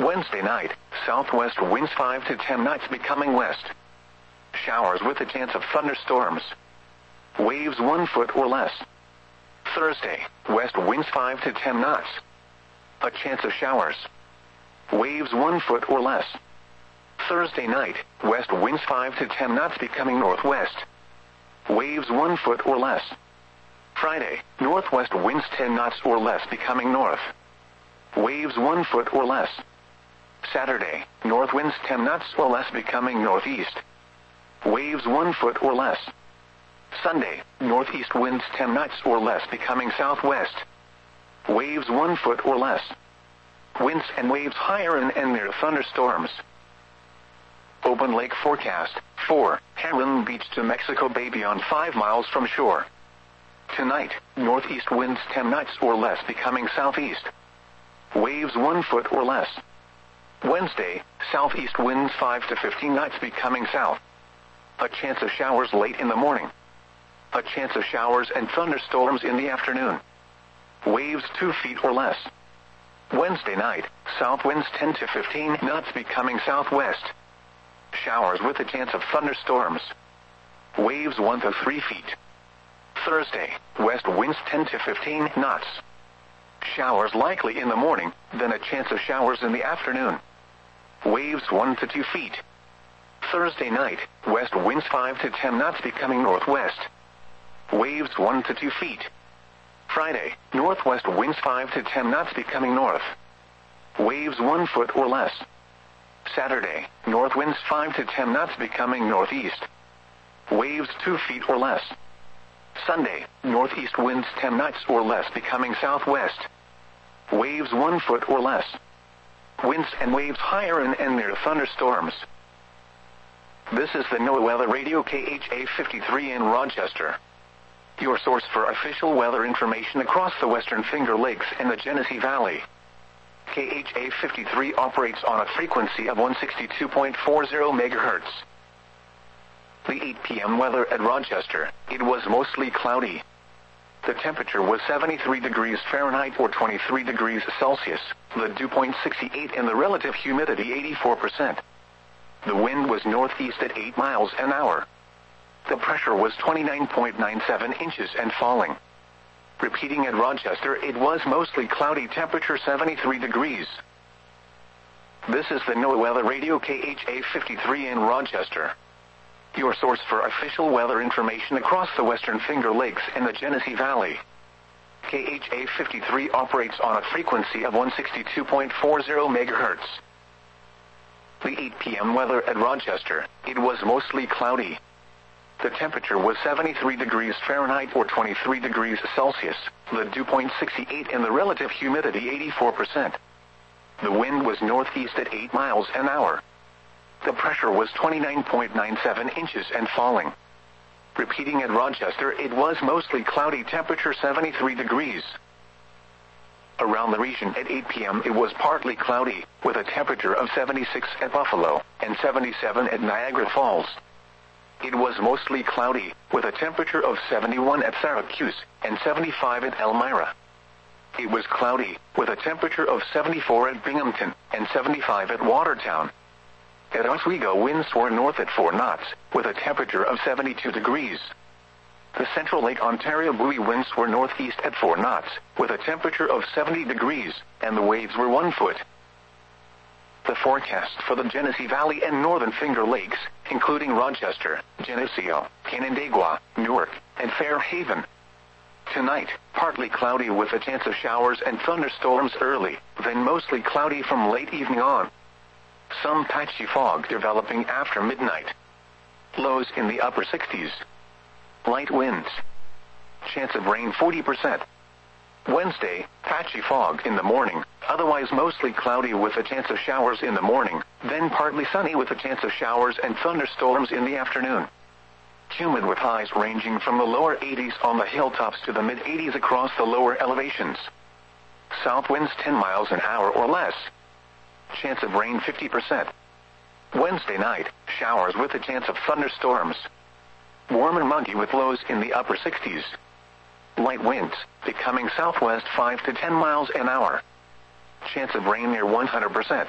Wednesday night, southwest winds 5 to 10 knots becoming west. Showers with a chance of thunderstorms. Waves 1 foot or less. Thursday, west winds 5 to 10 knots. A chance of showers. Waves 1 foot or less. Thursday night, west winds 5 to 10 knots becoming northwest. Waves 1 foot or less. Friday, northwest winds 10 knots or less becoming north. Waves 1 foot or less. Saturday, north winds 10 knots or less becoming northeast. Waves 1 foot or less. Sunday, northeast winds 10 knots or less becoming southwest. Waves 1 foot or less. Winds and waves higher and near thunderstorms. Open lake forecast. 4. Heron Beach to Mexico Bay beyond 5 miles from shore. Tonight, northeast winds 10 knots or less becoming southeast. Waves 1 foot or less. Wednesday, southeast winds 5 to 15 knots becoming south. A chance of showers late in the morning. A chance of showers and thunderstorms in the afternoon. Waves 2 feet or less. Wednesday night, south winds 10 to 15 knots becoming southwest. Showers with a chance of thunderstorms. Waves 1 to 3 feet. Thursday, west winds 10 to 15 knots. Showers likely in the morning, then a chance of showers in the afternoon. Waves 1 to 2 feet. Thursday night, west winds 5 to 10 knots becoming northwest. Waves 1 to 2 feet. Friday, northwest winds 5 to 10 knots becoming north. Waves 1 foot or less. Saturday, north winds 5 to 10 knots becoming northeast. Waves 2 feet or less. Sunday, northeast winds 10 knots or less becoming southwest. Waves 1 foot or less. Winds and waves higher and near thunderstorms. This is the NOAA Weather Radio KHA 53 in Rochester. Your source for official weather information across the Western Finger Lakes and the Genesee Valley. KHA 53 operates on a frequency of 162.40 MHz. The 8 p.m. weather at Rochester, it was mostly cloudy. The temperature was 73 degrees Fahrenheit or 23 degrees Celsius, the dew point 68 and the relative humidity 84%. The wind was northeast at 8 miles an hour. The pressure was 29.97 inches and falling. Repeating at Rochester, it was mostly cloudy, temperature 73 degrees. This is the NOAA Weather Radio KHA 53 in Rochester. Your source for official weather information across the Western Finger Lakes and the Genesee Valley. KHA 53 operates on a frequency of 162.40 MHz. The 8 p.m. weather at Rochester, it was mostly cloudy. The temperature was 73 degrees Fahrenheit or 23 degrees Celsius, the dew point 68 and the relative humidity 84%. The wind was northeast at 8 miles an hour. The pressure was 29.97 inches and falling. Repeating at Rochester, it was mostly cloudy, temperature 73 degrees. Around the region at 8 p.m. it was partly cloudy, with a temperature of 76 at Buffalo and 77 at Niagara Falls. It was mostly cloudy, with a temperature of 71 at Syracuse and 75 at Elmira. It was cloudy, with a temperature of 74 at Binghamton and 75 at Watertown. At Oswego, winds were north at 4 knots, with a temperature of 72 degrees. The Central Lake Ontario buoy winds were northeast at 4 knots, with a temperature of 70 degrees, and the waves were 1 foot. The forecast for the Genesee Valley and Northern Finger Lakes, including Rochester, Geneseo, Canandaigua, Newark, and Fairhaven. Tonight, partly cloudy with a chance of showers and thunderstorms early, then mostly cloudy from late evening on. Some patchy fog developing after midnight. Lows in the upper 60s. Light winds. Chance of rain 40%. Wednesday, patchy fog in the morning, otherwise mostly cloudy with a chance of showers in the morning, then partly sunny with a chance of showers and thunderstorms in the afternoon. Humid with highs ranging from the lower 80s on the hilltops to the mid-80s across the lower elevations. South winds 10 miles an hour or less. Chance of rain 50%. Wednesday night, showers with a chance of thunderstorms. Warm and muggy with lows in the upper 60s. Light winds, becoming southwest 5 to 10 miles an hour. Chance of rain near 100%.